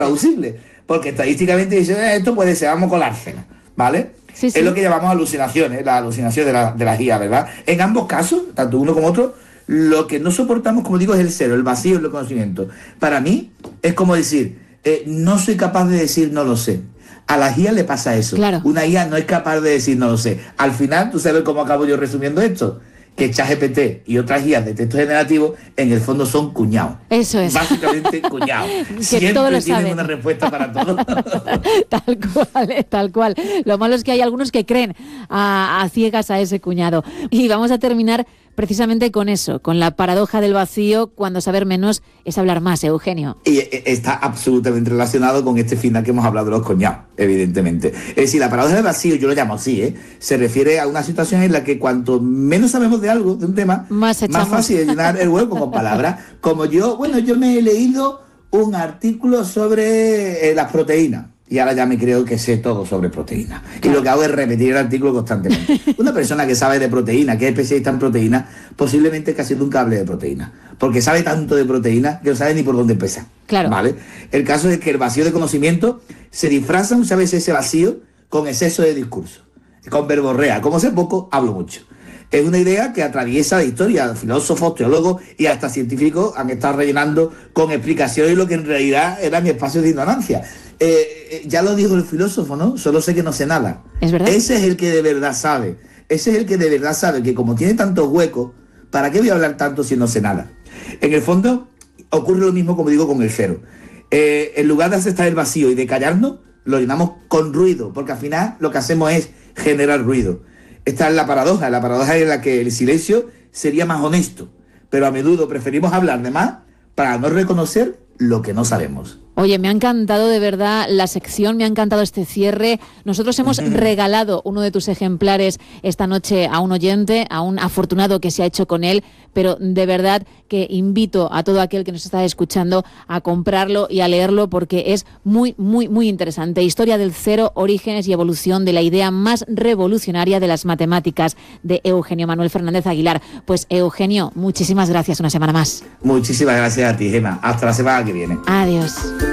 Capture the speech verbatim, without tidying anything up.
plausible, porque estadísticamente dicen, eh, esto puede ser, vamos con colársela, ¿vale? Sí, sí. Es lo que llamamos alucinaciones, la alucinación de la, de la guía, ¿verdad? En ambos casos, tanto uno como otro, lo que no soportamos, como digo, es el cero, el vacío en el conocimiento. Para mí, es como decir, eh, no soy capaz de decir no lo sé. A la guía le pasa eso. Claro. Una guía no es capaz de decir no lo sé. Al final, ¿tú sabes cómo acabo yo resumiendo esto? Que ChatGPT y otras guías de texto generativo en el fondo son cuñados. Eso es. Básicamente cuñados. Que Siempre todo lo tienen saben. una respuesta para todo. Tal cual, eh, tal cual. Lo malo es que hay algunos que creen a, a ciegas a ese cuñado. Y vamos a terminar precisamente con eso, con la paradoja del vacío, cuando saber menos es hablar más, Eugenio. Y está absolutamente relacionado con este final que hemos hablado de los cuñados, evidentemente. Es decir, la paradoja del vacío, yo lo llamo así, ¿eh? Se refiere a una situación en la que cuanto menos sabemos de algo, de un tema, Más echamos. más fácil es llenar el hueco con palabras. Como yo, bueno, yo me he leído un artículo sobre eh, las proteínas. Y ahora ya me creo que sé todo sobre proteínas. Claro. Y lo que hago es repetir el artículo constantemente. Una persona que sabe de proteínas, que es especialista en proteínas, posiblemente casi nunca hable de proteínas. Porque sabe tanto de proteínas que no sabe ni por dónde empezar. Claro. ¿Vale? El caso es que el vacío de conocimiento se disfraza muchas veces ese vacío con exceso de discurso. Con verborrea. Como sé poco, hablo mucho. Es una idea que atraviesa la historia. Filósofos, teólogos y hasta científicos han estado rellenando con explicaciones lo que en realidad eran espacios de ignorancia. Eh, eh, ya lo dijo el filósofo, ¿no? Solo sé que no sé nada. Es verdad. Ese es el que de verdad sabe. Ese es el que de verdad sabe que como tiene tantos huecos, ¿para qué voy a hablar tanto si no sé nada? En el fondo, ocurre lo mismo, como digo, con el cero. Eh, en lugar de aceptar el vacío y de callarnos, lo llenamos con ruido, porque al final lo que hacemos es generar ruido. Esta es la paradoja, la paradoja en la que el silencio sería más honesto, pero a menudo preferimos hablar de más para no reconocer lo que no sabemos. Oye, me ha encantado de verdad la sección, me ha encantado este cierre. Nosotros hemos uh-huh. regalado uno de tus ejemplares esta noche a un oyente, a un afortunado que se ha hecho con él, pero de verdad que invito a todo aquel que nos está escuchando a comprarlo y a leerlo porque es muy, muy, muy interesante. Historia del cero, orígenes y evolución de la idea más revolucionaria de las matemáticas, de Eugenio Manuel Fernández Aguilar. Pues Eugenio, muchísimas gracias una semana más. Muchísimas gracias a ti, Gemma. Hasta la semana que viene. Adiós.